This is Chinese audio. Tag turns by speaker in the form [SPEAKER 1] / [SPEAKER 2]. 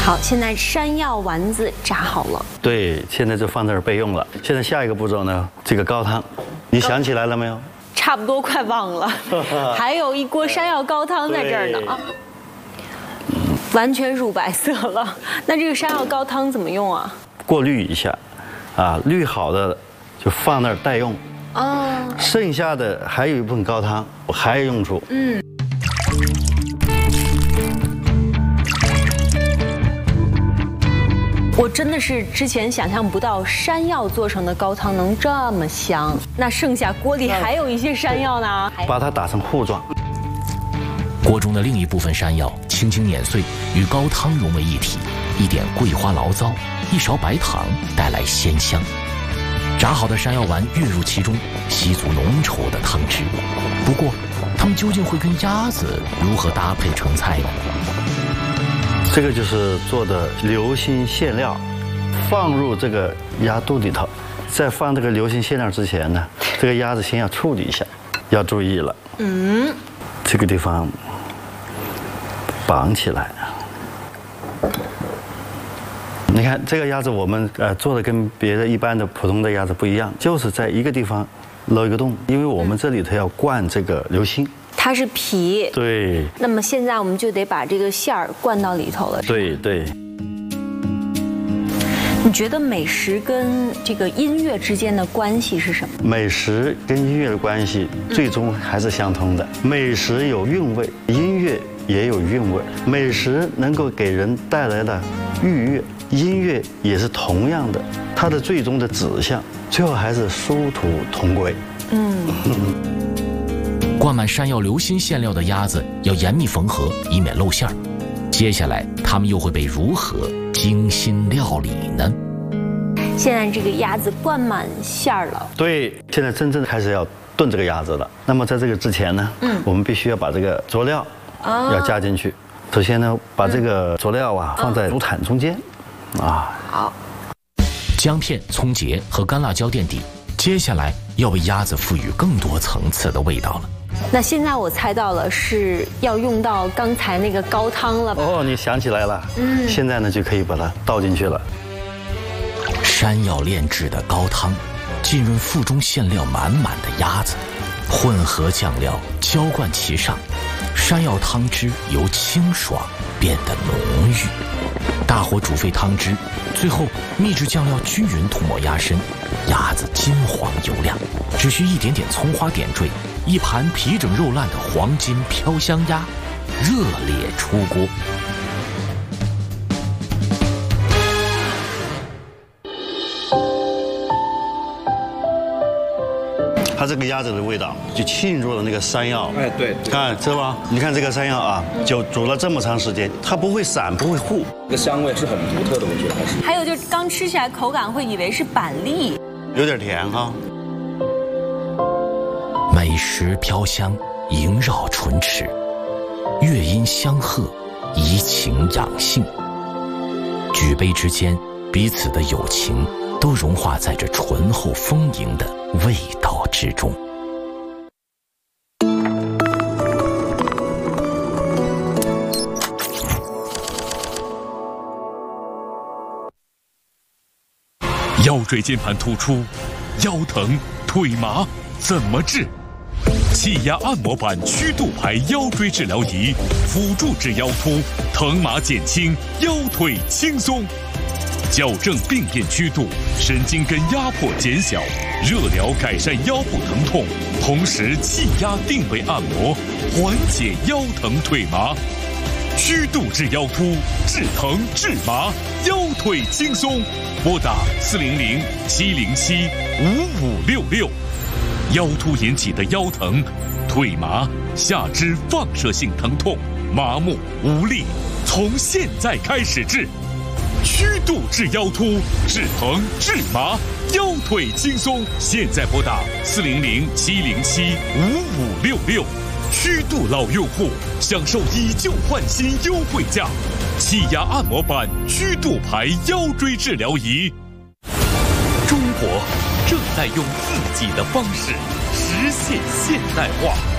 [SPEAKER 1] 好，现在山药丸子炸好了。
[SPEAKER 2] 对，现在就放这儿备用了。现在下一个步骤呢，这个高汤，你想起来了没有？
[SPEAKER 1] 差不多快忘了，还有一锅山药高汤在这儿呢啊，完全乳白色了。那这个山药高汤怎么用啊？
[SPEAKER 2] 过滤一下，啊，滤好的就放那儿待用。哦。剩下的还有一部分高汤，我还有用处。
[SPEAKER 1] 我真的是之前想象不到山药做成的高汤能这么香。那剩下锅里还有一些山药呢，
[SPEAKER 2] 把它打成糊状。
[SPEAKER 3] 锅中的另一部分山药轻轻碾碎，与高汤融为一体，一点桂花醪糟，一勺白糖，带来鲜香。炸好的山药丸跃入其中，吸足浓稠的汤汁。不过，它们究竟会跟鸭子如何搭配成菜呢？
[SPEAKER 2] 这个就是做的流心馅料，放入这个鸭肚里头。在放这个流心馅料之前呢，这个鸭子先要处理一下，要注意了。这个地方绑起来。你看这个鸭子，我们做的跟别的一般的普通的鸭子不一样，就是在一个地方漏一个洞，因为我们这里头要灌这个流心。
[SPEAKER 1] 它是皮，
[SPEAKER 2] 对。
[SPEAKER 1] 那么现在我们就得把这个馅儿灌到里头了。
[SPEAKER 2] 对对。
[SPEAKER 1] 你觉得美食跟这个音乐之间的关系是什么？
[SPEAKER 2] 美食跟音乐的关系最终还是相通的。美食有韵味，音乐也有韵味。美食能够给人带来的愉悦，音乐也是同样的，它的最终的指向，最后还是殊途同归。
[SPEAKER 3] 灌满山药流心馅料的鸭子要严密缝合，以免露馅儿。接下来，它们又会被如何精心料理呢？
[SPEAKER 1] 现在这个鸭子灌满馅儿了。
[SPEAKER 2] 对，现在真正开始要炖这个鸭子了。那么在这个之前呢，我们必须要把这个佐料要加进去。首先呢，把这个佐料放在竹毯中间，
[SPEAKER 1] 好。
[SPEAKER 3] 姜片、葱节和干辣椒垫底，接下来要为鸭子赋予更多层次的味道了。
[SPEAKER 1] 那现在我猜到了，是要用到刚才那个高汤了吧？
[SPEAKER 2] 哦，你想起来了。现在呢就可以把它倒进去了。
[SPEAKER 3] 山药炼制的高汤，浸润腹中馅料满满的鸭子，混合酱料浇灌其上，山药汤汁由清爽变得浓郁。大火煮沸汤汁，最后秘制酱料均匀涂抹鸭身，鸭子金黄油亮，只需一点点葱花点缀，一盘皮整肉烂的黄金飘香鸭热烈出锅。
[SPEAKER 2] 它这个鸭子的味道就浸入了那个山药。
[SPEAKER 4] 哎，对，
[SPEAKER 2] 看这吧，你看这个山药就煮了这么长时间，它不会散，不会糊，
[SPEAKER 4] 这个香味是很独特的，我觉得还是。
[SPEAKER 1] 还有就是刚吃起来口感会以为是板栗，
[SPEAKER 2] 有点甜哈。
[SPEAKER 3] 美食飘香，萦绕唇齿，乐音相和，怡情养性。举杯之间，彼此的友情都融化在这醇厚丰盈的味道之中。
[SPEAKER 5] 腰椎间盘突出，腰疼、腿麻怎么治？气压按摩板曲度牌腰椎治疗仪，辅助治腰突，疼麻减轻，腰腿轻松。矫正病变曲度，神经根压迫减小，热疗改善腰部疼痛，同时气压定位按摩，缓解腰疼腿麻。曲度治腰突，治疼治麻，腰腿轻松。拨打400-707-5566。腰突引起的腰疼、腿麻、下肢放射性疼痛、麻木、无力，从现在开始治。曲度治腰突，治疼治麻，腰腿轻松。现在拨打400-707-5566。曲度老用户享受以旧换新优惠价，气压按摩板曲度牌腰椎治疗仪。中国正在用自己的方式实现现代化。